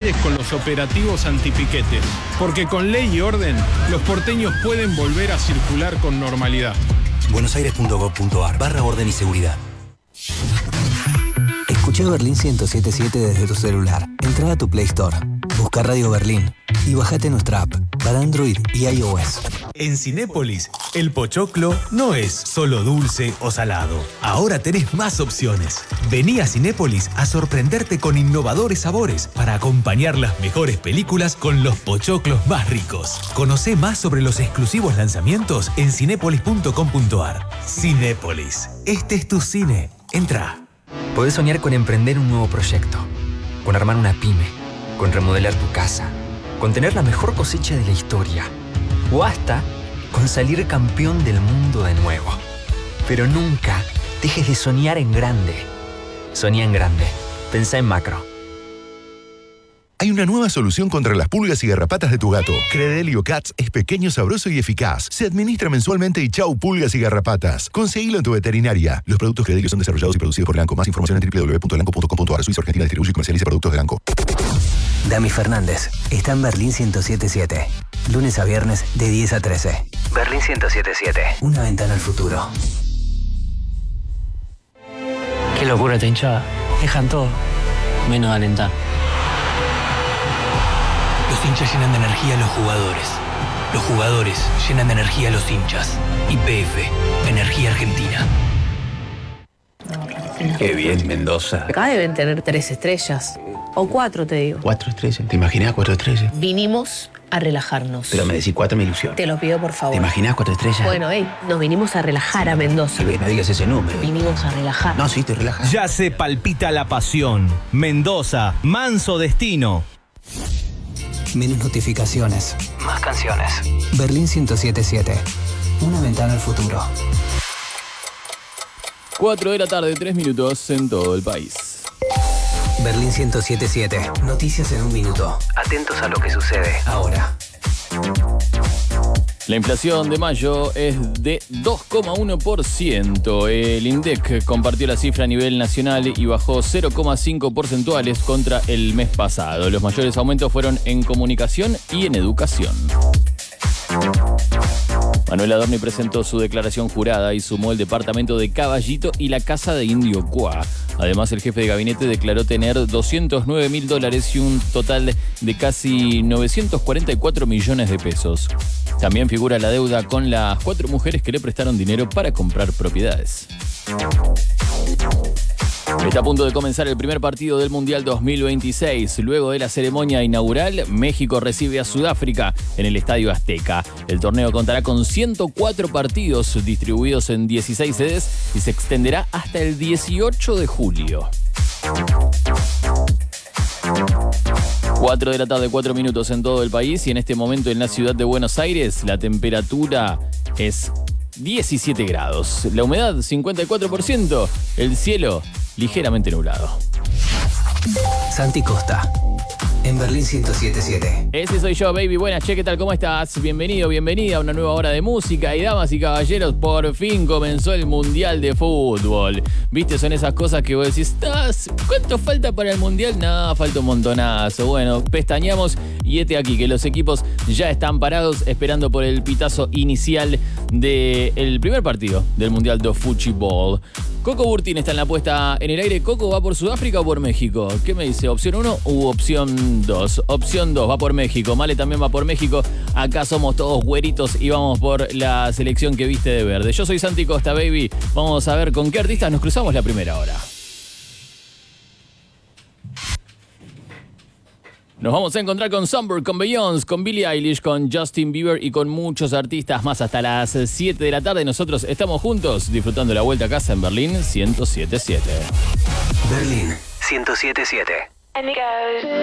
Aires con los operativos antipiquetes, porque con ley y orden los porteños pueden volver a circular con normalidad. buenosaires.gov.ar/orden y seguridad. Escucha Berlín 107.7 desde tu celular. Entra a tu Play Store, busca Radio Berlín y bájate nuestra app para Android y iOS. En Cinépolis, el pochoclo no es solo dulce o salado. Ahora tenés más opciones. Vení a Cinépolis a sorprenderte con innovadores sabores para acompañar las mejores películas con los pochoclos más ricos. Conocé más sobre los exclusivos lanzamientos en cinépolis.com.ar. Cinépolis, este es tu cine. Entra. Podés soñar con emprender un nuevo proyecto, con armar una pyme, con remodelar tu casa, con tener la mejor cosecha de la historia, o hasta con salir campeón del mundo de nuevo. Pero nunca dejes de soñar en grande. Soñá en grande. Pensá en macro. Hay una nueva solución contra las pulgas y garrapatas de tu gato. Credelio Cats es pequeño, sabroso y eficaz. Se administra mensualmente y chau pulgas y garrapatas. Conseguilo en tu veterinaria. Los productos Credelio son desarrollados y producidos por Elanco. Más información en www.elanco.com.ar. Suiza Argentina distribuye y comercializa productos de Elanco. Dami Fernández está en Berlín 107.7. Lunes a viernes de 10 a 13. Berlín 107.7. Una ventana al futuro. Qué locura esta hinchada. Dejan todo, menos alentar. Los hinchas llenan de energía a los jugadores. Los jugadores llenan de energía a los hinchas. YPF, Energía Argentina. Qué bien, Mendoza. Acá deben tener 3 estrellas. O 4, te digo. 4 estrellas. ¿Te imaginas 4 estrellas? Vinimos a relajarnos. Pero me decís 4 me ilusiona. Te lo pido, por favor. ¿Te imaginas 4 estrellas? Bueno, nos vinimos a relajar a Mendoza. No digas ese número. Vinimos a relajar. No, sí, te relajas. Ya se palpita la pasión. Mendoza, manso destino. Menos notificaciones. Más canciones. Berlín 107.7. Una ventana al futuro. 4 de la tarde, 3 minutos en todo el país. Berlín 107.7. Noticias en un minuto. Atentos a lo que sucede ahora. La inflación de mayo es de 2,1%. El INDEC compartió la cifra a nivel nacional y bajó 0,5 porcentuales contra el mes pasado. Los mayores aumentos fueron en comunicación y en educación. Manuel Adorni presentó su declaración jurada y sumó el departamento de Caballito y la casa de Indio Cuá. Además, el jefe de gabinete declaró tener $209.000 y un total de casi 944 millones de pesos. También figura la deuda con las 4 mujeres que le prestaron dinero para comprar propiedades. Está a punto de comenzar el primer partido del Mundial 2026. Luego de la ceremonia inaugural, México recibe a Sudáfrica en el Estadio Azteca. El torneo contará con 104 partidos distribuidos en 16 sedes y se extenderá hasta el 18 de julio. 4 de la tarde, 4 minutos en todo el país y en este momento en la ciudad de Buenos Aires la temperatura es 17 grados. La humedad 54%, el cielo ligeramente nublado. Santi Costa, en Berlín 107.7. Ese soy yo, baby. Buenas, che, ¿qué tal? ¿Cómo estás? Bienvenido, bienvenida a una nueva hora de música. Y damas y caballeros, por fin comenzó el Mundial de Fútbol. ¿Viste? Son esas cosas que vos decís, ¿cuánto falta para el Mundial? No, falta un montonazo. Bueno, pestañamos y este aquí, que los equipos ya están parados esperando por el pitazo inicial del primer partido del Mundial de Fútbol. Coco Burtín está en la puesta en el aire. ¿Coco va por Sudáfrica o por México? ¿Qué me dice? ¿Opción 1 u opción 2? Opción 2, va por México. Male también va por México. Acá somos todos güeritos y vamos por la selección que viste de verde. Yo soy Santi Costa, baby. Vamos a ver con qué artistas nos cruzamos la primera hora. Nos vamos a encontrar con Sunburn, con Beyoncé, con Billie Eilish, con Justin Bieber y con muchos artistas más hasta las 7 de la tarde. Nosotros estamos juntos disfrutando la vuelta a casa en Berlín 107.7. Berlín 107.7.